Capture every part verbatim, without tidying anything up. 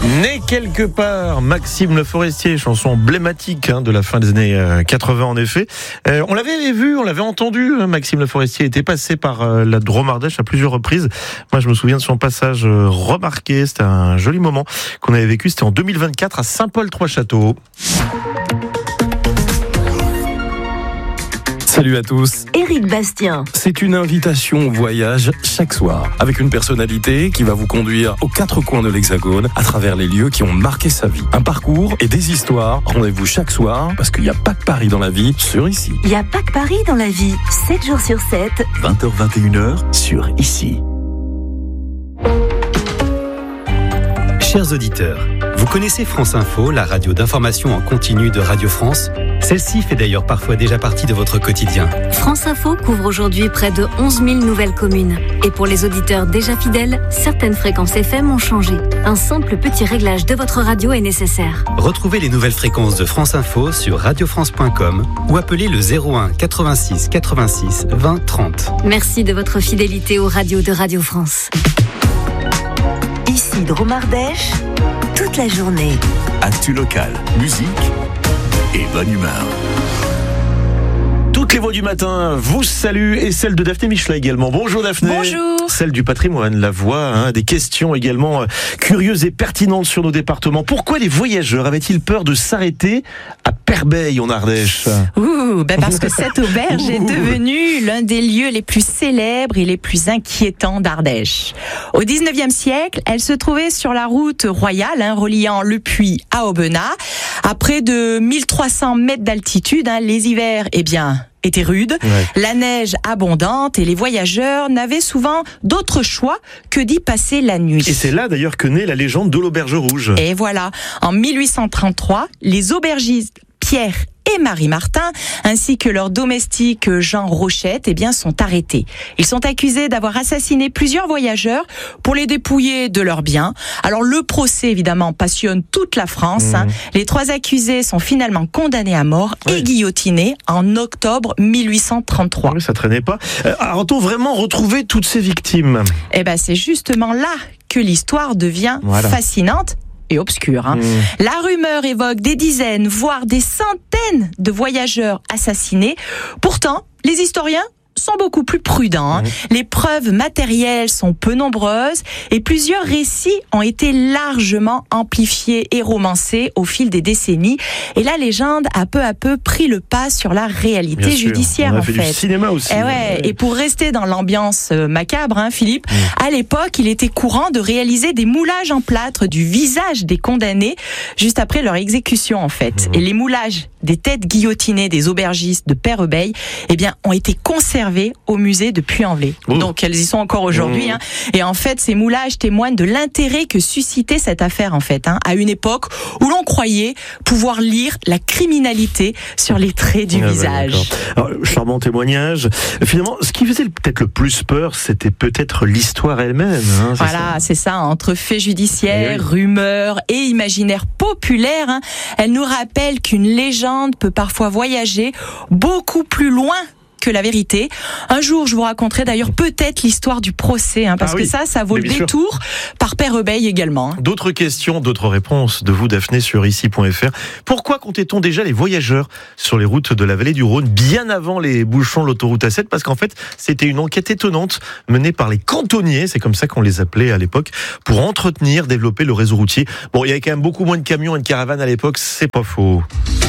Né quelque part, Maxime Le Forestier, chanson emblématique hein, de la fin des années euh, quatre-vingts en effet. Euh, on l'avait vu, on l'avait entendu, hein, Maxime Le Forestier était passé par euh, la Drôme Ardèche à plusieurs reprises. Moi je me souviens de son passage euh, remarqué, c'était un joli moment qu'on avait vécu, c'était en deux mille vingt-quatre à Saint-Paul-Trois-Châteaux. Salut à tous. Éric Bastien. C'est une invitation au voyage chaque soir, avec une personnalité qui va vous conduire aux quatre coins de l'Hexagone, à travers les lieux qui ont marqué sa vie. Un parcours et des histoires. Rendez-vous chaque soir, parce qu'il n'y a pas que Paris dans la vie, sur Ici. Il n'y a pas que Paris dans la vie, sept jours sur sept. vingt heures vingt et une heures sur Ici. Chers auditeurs, vous connaissez France Info, la radio d'information en continu de Radio France ? Celle-ci fait d'ailleurs parfois déjà partie de votre quotidien. France Info couvre aujourd'hui près de onze mille nouvelles communes. Et pour les auditeurs déjà fidèles, certaines fréquences F M ont changé. Un simple petit réglage de votre radio est nécessaire. Retrouvez les nouvelles fréquences de France Info sur radio france point com ou appelez le zéro un quatre-vingt-six quatre-vingt-six vingt trente. Merci de votre fidélité aux radios de Radio France. Ici Drôme Ardèche, toute la journée. Actu local, musique et bonne humeur. Toutes les voix du matin vous saluent et celle de Daphné Michelet également. Bonjour Daphné. Bonjour. Celle du patrimoine, la voix, hein, des questions également euh, curieuses et pertinentes sur nos départements. Pourquoi les voyageurs avaient-ils peur de s'arrêter à Perbeil en Ardèche ? Ouh, ben parce que cette auberge est devenue l'un des lieux les plus célèbres et les plus inquiétants d'Ardèche. Au dix-neuvième siècle, elle se trouvait sur la route royale, hein, reliant Le Puy à Aubenas. À près de mille trois cents mètres d'altitude, hein, les hivers, eh bien, étaient rudes, ouais. La neige abondante et les voyageurs n'avaient souvent d'autre choix que d'y passer la nuit. Et c'est là d'ailleurs que naît la légende de l'auberge rouge. Et voilà, en mille huit cent trente-trois, les aubergistes Pierre et Marie Martin, ainsi que leur domestique Jean Rochette, eh bien, sont arrêtés. Ils sont accusés d'avoir assassiné plusieurs voyageurs pour les dépouiller de leurs biens. Alors, le procès, évidemment, passionne toute la France. Mmh. Hein. Les trois accusés sont finalement condamnés à mort ouais. et guillotinés en octobre mille huit cent trente-trois. Oui, ça traînait pas. Euh, a-t-on vraiment retrouvé toutes ces victimes ? Eh ben, c'est justement là que l'histoire devient voilà. fascinante et obscure. Hein. Mmh. La rumeur évoque des dizaines, voire des centaines de voyageurs assassinés. Pourtant, les historiens sont beaucoup plus prudents. Hein. Mmh. Les preuves matérielles sont peu nombreuses et plusieurs récits ont été largement amplifiés et romancés au fil des décennies. Et la légende a peu à peu pris le pas sur la réalité Bien judiciaire. On a en fait, fait du cinéma aussi. Et, ouais, ouais. et pour rester dans l'ambiance macabre, hein, Philippe, mmh. à l'époque, il était courant de réaliser des moulages en plâtre du visage des condamnés juste après leur exécution, en fait. Mmh. Et les moulages des têtes guillotinées des aubergistes de Perbeil, eh bien, ont été conservés au musée de Puy-en-Velay. Mmh. Donc elles y sont encore aujourd'hui. Mmh. Hein. Et en fait, ces moulages témoignent de l'intérêt que suscitait cette affaire en fait, hein, à une époque où l'on croyait pouvoir lire la criminalité sur les traits du ah visage. Ben Alors, charmant témoignage. Finalement, ce qui faisait peut-être le plus peur, c'était peut-être l'histoire elle-même. Hein, c'est voilà, ça. c'est ça. Entre faits judiciaires, oui. rumeurs et imaginaire populaire, hein, elle nous rappelle qu'une légende peut parfois voyager beaucoup plus loin que la vérité. Un jour, je vous raconterai d'ailleurs peut-être l'histoire du procès, hein, parce ah oui, que ça, ça vaut le détour sûr. Par Perbeil également. Hein. D'autres questions, d'autres réponses de vous, Daphné, sur ici point f r. Pourquoi comptait-on déjà les voyageurs sur les routes de la vallée du Rhône bien avant les bouchons de l'autoroute A sept ? Parce qu'en fait, c'était une enquête étonnante menée par les cantonniers, c'est comme ça qu'on les appelait à l'époque, pour entretenir, développer le réseau routier. Bon, il y avait quand même beaucoup moins de camions et de caravanes à l'époque, c'est pas faux.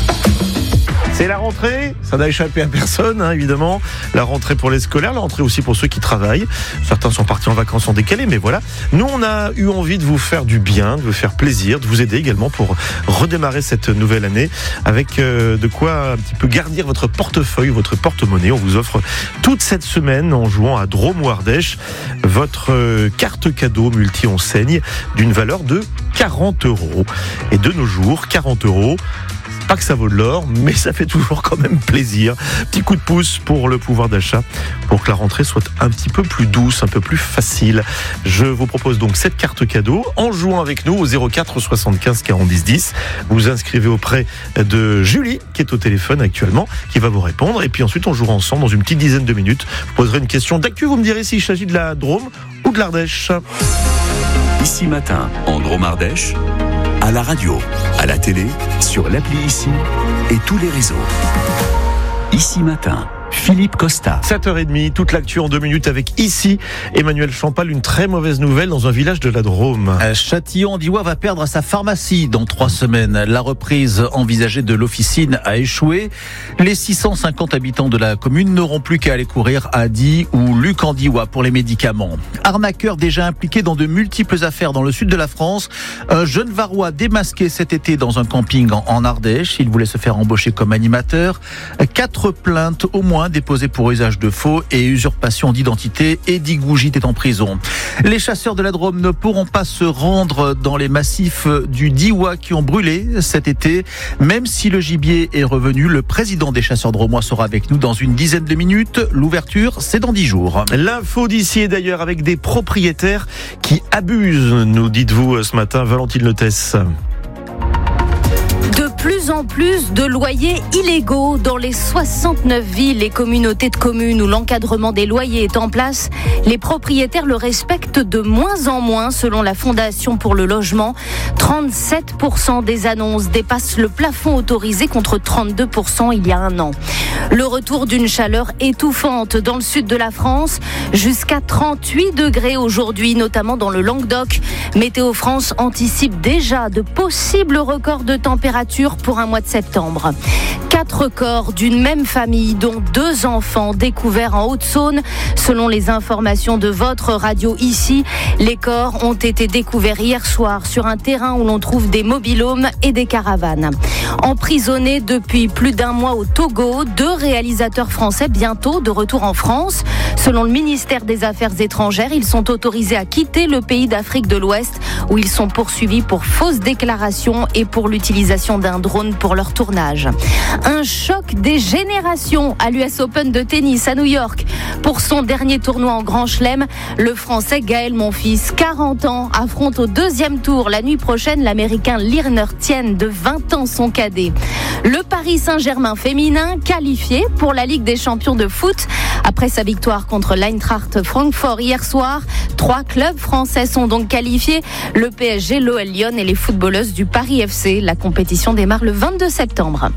C'est la rentrée, ça n'a échappé à personne, hein, évidemment. La rentrée pour les scolaires, la rentrée aussi pour ceux qui travaillent. Certains sont partis en vacances en décalé, mais voilà. Nous, on a eu envie de vous faire du bien, de vous faire plaisir, de vous aider également pour redémarrer cette nouvelle année avec euh, de quoi un petit peu garnir votre portefeuille, votre porte-monnaie. On vous offre toute cette semaine, en jouant à Drôme ou Ardèche, votre euh, carte cadeau multi-enseigne d'une valeur de quarante euros. Et de nos jours, quarante euros, pas que ça vaut de l'or, mais ça fait toujours quand même plaisir. Petit coup de pouce pour le pouvoir d'achat, pour que la rentrée soit un petit peu plus douce, un peu plus facile. Je vous propose donc cette carte cadeau en jouant avec nous au zéro quatre soixante-quinze quarante-dix dix. Vous vous inscrivez auprès de Julie, qui est au téléphone actuellement, qui va vous répondre. Et puis ensuite, on jouera ensemble dans une petite dizaine de minutes. Je vous poserai une question d'actu. Vous me direz s'il s'agit de la Drôme ou de l'Ardèche. Ici matin, en Drôme Ardèche, À la radio, à la télé, sur l'appli Ici et tous les réseaux. Ici Matin, Philippe Costa. sept heures trente, toute l'actu en deux minutes avec Ici Emmanuel Champal. Une très mauvaise nouvelle dans un village de la Drôme. Châtillon-d'Ivoire va perdre sa pharmacie dans trois semaines. La reprise envisagée de l'officine a échoué. Les six cent cinquante habitants de la commune n'auront plus qu'à aller courir à Die ou Luc-en-Diois pour les médicaments. Arnaqueur déjà impliqué dans de multiples affaires dans le sud de la France. Un jeune Varois démasqué cet été dans un camping en Ardèche. Il voulait se faire embaucher comme animateur. Quatre plaintes au moins déposé pour usage de faux et usurpation d'identité. Eddie Gougit est en prison. Les chasseurs de la Drôme ne pourront pas se rendre dans les massifs du Diois qui ont brûlé cet été. Même si le gibier est revenu, le président des chasseurs drômois sera avec nous dans une dizaine de minutes. L'ouverture, c'est dans dix jours. L'info d'ici est d'ailleurs avec des propriétaires qui abusent, nous dites-vous ce matin, Valentine Letesse. De plus en plus de loyers illégaux dans les soixante-neuf villes et communautés de communes où l'encadrement des loyers est en place. Les propriétaires le respectent de moins en moins selon la Fondation pour le logement. trente-sept pour cent des annonces dépassent le plafond autorisé contre trente-deux pour cent il y a un an. Le retour d'une chaleur étouffante dans le sud de la France, jusqu'à trente-huit degrés aujourd'hui, notamment dans le Languedoc. Météo France anticipe déjà de possibles records de température pour un mois de septembre. Quatre corps d'une même famille, dont deux enfants découverts en Haute-Saône. Selon les informations de votre radio Ici, les corps ont été découverts hier soir sur un terrain où l'on trouve des mobil-homes et des caravanes. Emprisonnés depuis plus d'un mois au Togo, deux réalisateurs français bientôt de retour en France. Selon le ministère des Affaires étrangères, ils sont autorisés à quitter le pays d'Afrique de l'Ouest où ils sont poursuivis pour fausses déclarations et pour l'utilisation d'un drone pour leur tournage. Un choc des générations à l'U S Open de tennis à New York. Pour son dernier tournoi en Grand Chelem, le Français Gaël Monfils, quarante ans, affronte au deuxième tour la nuit prochaine l'Américain Lirner Tien, de vingt ans, son cadet. Le Paris Saint-Germain féminin qualifié pour la Ligue des champions de foot. Après sa victoire contre l'Eintracht Francfort hier soir, trois clubs français sont donc qualifiés. Le P S G, l'O L Lyon et les footballeuses du Paris F C. La compétition démarre le vingt-deux septembre.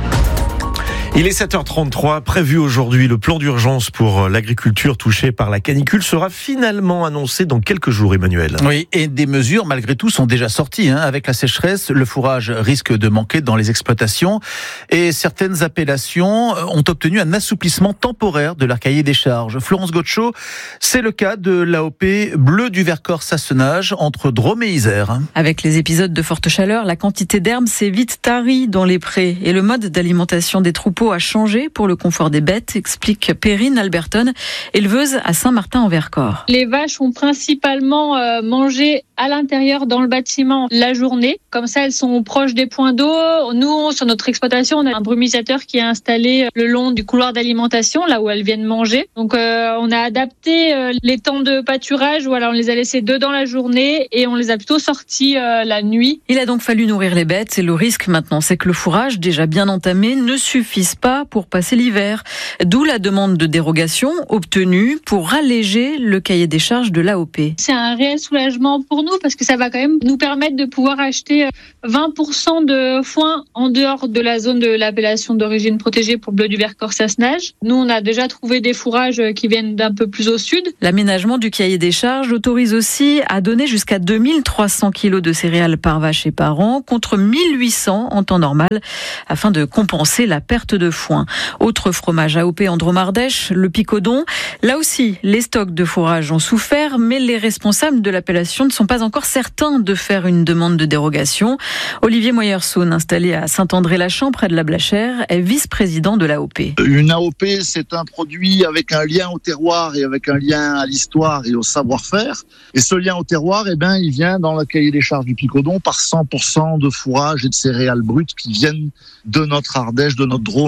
Il est sept heures trente-trois, prévu aujourd'hui. Le plan d'urgence pour l'agriculture touchée par la canicule sera finalement annoncé dans quelques jours, Emmanuel. Oui, et des mesures, malgré tout, sont déjà sorties. Hein. Avec la sécheresse, le fourrage risque de manquer dans les exploitations et certaines appellations ont obtenu un assouplissement temporaire de leur cahier des charges. Florence Gaucho, c'est le cas de l'A O P Bleu du Vercors Sassenage entre Drôme et Isère. Avec les épisodes de forte chaleur, la quantité d'herbe s'est vite tarie dans les prés et le mode d'alimentation des troupeaux a changé pour le confort des bêtes, explique Perrine Alberton, éleveuse à Saint-Martin-en-Vercors. Les vaches ont principalement euh, mangé à l'intérieur dans le bâtiment la journée. Comme ça, elles sont proches des points d'eau. Nous, sur notre exploitation, on a un brumisateur qui est installé le long du couloir d'alimentation, là où elles viennent manger. Donc, euh, on a adapté euh, les temps de pâturage, ou alors on les a laissés dedans la journée et on les a plutôt sortis euh, la nuit. Il a donc fallu nourrir les bêtes et le risque maintenant, c'est que le fourrage, déjà bien entamé, ne suffise pas pour passer l'hiver. D'où la demande de dérogation obtenue pour alléger le cahier des charges de l'A O P. C'est un réel soulagement pour nous parce que ça va quand même nous permettre de pouvoir acheter vingt pour cent de foin en dehors de la zone de l'appellation d'origine protégée pour Bleu du Vercors Sassenage. Nous, on a déjà trouvé des fourrages qui viennent d'un peu plus au sud. L'aménagement du cahier des charges autorise aussi à donner jusqu'à deux mille trois cents kilos de céréales par vache et par an contre mille huit cents en temps normal afin de compenser la perte de foin. Autre fromage A O P en Drôme-Ardèche, le Picodon. Là aussi, les stocks de fourrage ont souffert, mais les responsables de l'appellation ne sont pas encore certains de faire une demande de dérogation. Olivier Moyersohn, installé à Saint-André-la-Champ, près de la Blachère, est vice-président de l'A O P. Une A O P, c'est un produit avec un lien au terroir et avec un lien à l'histoire et au savoir-faire. Et ce lien au terroir, eh ben, il vient dans le cahier des charges du Picodon par cent pour cent de fourrage et de céréales brutes qui viennent de notre Ardèche, de notre Drôme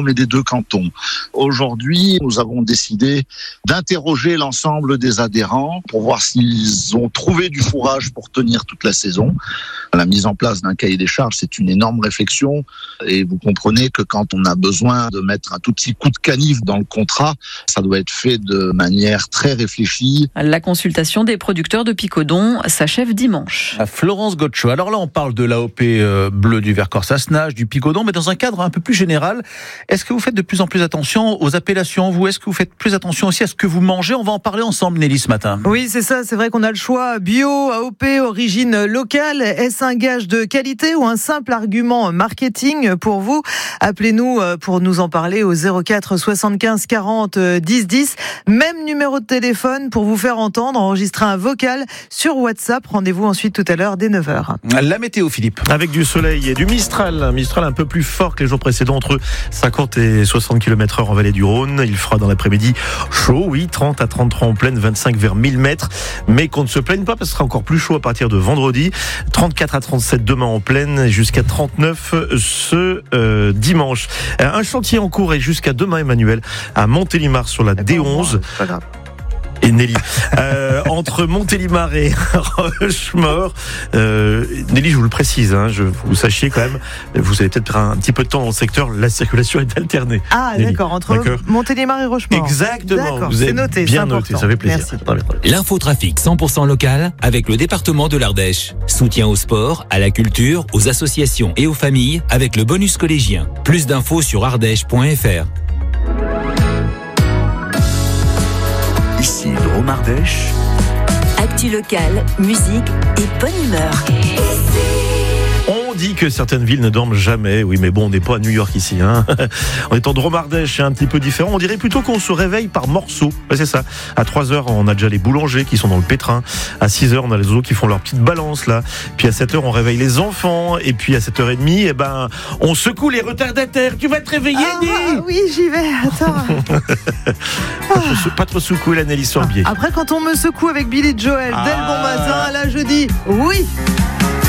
mais des deux cantons. Aujourd'hui, nous avons décidé d'interroger l'ensemble des adhérents pour voir s'ils ont trouvé du fourrage pour tenir toute la saison. La mise en place d'un cahier des charges, c'est une énorme réflexion et vous comprenez que quand on a besoin de mettre un tout petit coup de canif dans le contrat, ça doit être fait de manière très réfléchie. La consultation des producteurs de Picodon s'achève dimanche. À Florence Gotcho. Alors là, on parle de l'A O P euh, bleu du Vercors, ça se nage, du Picodon, mais dans un cadre un peu plus général. Est-ce que vous faites de plus en plus attention aux appellations, vous? Est-ce que vous faites plus attention aussi à ce que vous mangez? On va en parler ensemble, Nelly, ce matin. Oui, c'est ça. C'est vrai qu'on a le choix bio, A O P, origine locale. Est-ce un gage de qualité ou un simple argument marketing pour vous? Appelez-nous pour nous en parler au zéro quatre soixante-quinze quarante dix dix. Même numéro de téléphone pour vous faire entendre. Enregistrez un vocal sur WhatsApp. Rendez-vous ensuite tout à l'heure dès neuf heures. La météo, Philippe. Avec du soleil et du Mistral. Un Mistral un peu plus fort que les jours précédents, entre cinquante et soixante kilomètres heure en vallée du Rhône. Il fera dans l'après-midi chaud, oui, trente à trente-trois en pleine, vingt-cinq vers mille mètres. Mais qu'on ne se plaigne pas parce que ce sera encore plus chaud à partir de vendredi. trente-quatre à trente-sept demain en pleine, jusqu'à trente-neuf ce euh, dimanche. Un chantier en cours et jusqu'à demain, Emmanuel, à Montélimar sur la D onze. Pas grave. Et Nelly, euh, entre Montélimar et Rochemaure, euh, Nelly, je vous le précise, hein, je vous sachiez quand même, vous avez peut-être un, un petit peu de temps dans le secteur, la circulation est alternée. Ah, Nelly. d'accord, entre D'accord. Montélimar et Rochemaure. Exactement. D'accord, vous c'est avez noté, bien c'est noté, important. ça fait plaisir. Merci. L'infotrafic cent pour cent local avec le département de l'Ardèche. Soutien au sport, à la culture, aux associations et aux familles avec le bonus collégien. Plus d'infos sur ardèche point f r. Ici Drôme Ardèche. Actu locale, musique et bonne humeur. On dit que certaines villes ne dorment jamais. Oui, mais bon, on n'est pas à New York ici. Hein. On est en Drôme Ardèche, c'est un petit peu différent. On dirait plutôt qu'on se réveille par morceaux. Ouais, c'est ça. À trois heures, on a déjà les boulangers qui sont dans le pétrin. À six heures, on a les autres qui font leur petite balance là. Puis à sept heures, on réveille les enfants. Et puis à sept heures trente, eh ben, on secoue les retardataires. Tu vas te réveiller, Ah, Nelly ? oui, j'y vais. Attends. Pas trop, pas trop secouer la Nelly Sorbier. Après, quand on me secoue avec Billy Joel dès le bon Ah. matin, là, je dis oui.